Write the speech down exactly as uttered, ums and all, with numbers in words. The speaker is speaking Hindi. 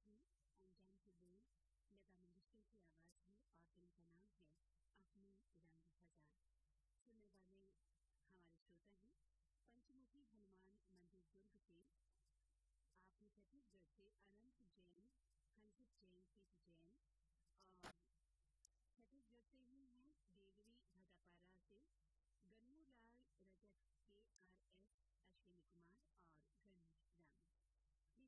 थी अनजान की बोल, लता मंगेशकर की आवाज में, और फिल्म का नाम है अपने रंग हजार। सुनने वाले हमारे श्रोता हैं पंचमुखी हनुमान मंदिर दुर्ग से, आप ही छत्तीसगढ़ से अनंत जैन, हंसित जैन, सीत जैन, और छत्तीसगढ़ से ही हैं देवरी भटापारा से गन्नूलाल रजक, के आर एस, अश्विनी कुमार